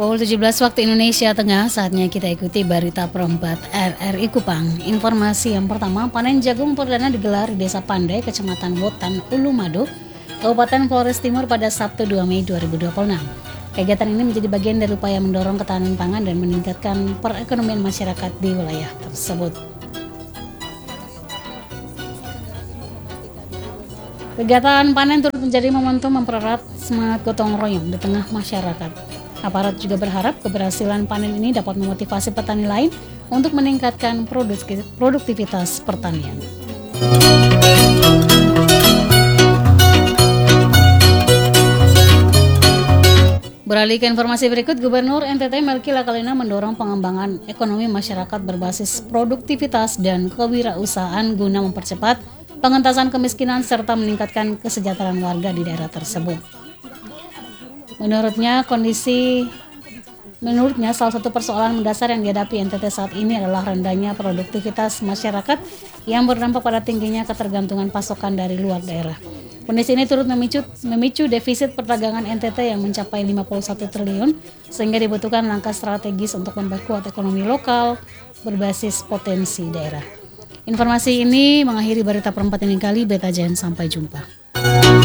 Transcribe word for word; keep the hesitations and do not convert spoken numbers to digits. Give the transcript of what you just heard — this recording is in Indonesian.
Pukul tujuh belas waktu Indonesia Tengah, saatnya kita ikuti berita perempat R R I Kupang. Informasi yang pertama, panen jagung perdana digelar di Desa Pandai, Kecamatan Wotan, Ulumado, Kabupaten Flores Timur pada Sabtu dua Mei dua ribu dua puluh enam. Kegiatan ini menjadi bagian dari upaya mendorong ketahanan pangan dan meningkatkan perekonomian masyarakat di wilayah tersebut. Kegiatan panen turut menjadi momentum mempererat semangat gotong royong di tengah masyarakat. Aparat juga berharap keberhasilan panen ini dapat memotivasi petani lain untuk meningkatkan produktivitas pertanian. Beralih ke informasi berikut, Gubernur N T T Melky Lakalina mendorong pengembangan ekonomi masyarakat berbasis produktivitas dan kewirausahaan guna mempercepat pengentasan kemiskinan serta meningkatkan kesejahteraan warga di daerah tersebut. Menurutnya, kondisi menurutnya salah satu persoalan mendasar yang dihadapi N T T saat ini adalah rendahnya produktivitas masyarakat yang berdampak pada tingginya ketergantungan pasokan dari luar daerah. Kondisi ini turut memicu, memicu defisit perdagangan N T T yang mencapai lima puluh satu triliun, sehingga dibutuhkan langkah strategis untuk memperkuat ekonomi lokal berbasis potensi daerah. Informasi ini mengakhiri berita perempat ini kali. Beta Jen, sampai jumpa.